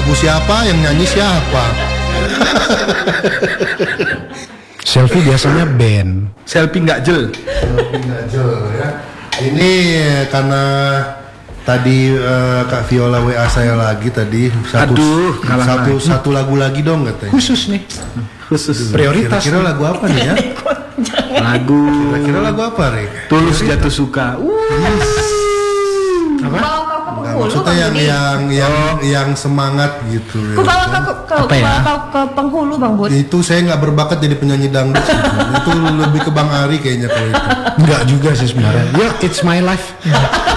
lagu siapa, yang nyanyi siapa. Selfie biasanya band. Selfie nggak jel. Ya. Ini karena tadi Kak Viola WA saya lagi tadi satu lagu lagi dong katanya. Khusus nih. Khusus. Prioritas. Kira-kira lagu apa nih ya? Lagu. Kira-kira lagu apa, Rik? Tulus Jatuh Suka. Apa? Bawa kau ke Enggak, penghulu, maksudnya Bang Budi. yang semangat gitu. Ku bawa kau ke penghulu, Bang Bud. Itu saya nggak berbakat jadi penyanyi dangdut. Itu lebih ke Bang Ari kayaknya kalau itu. Enggak juga sih sebenarnya. Ya, it's my life.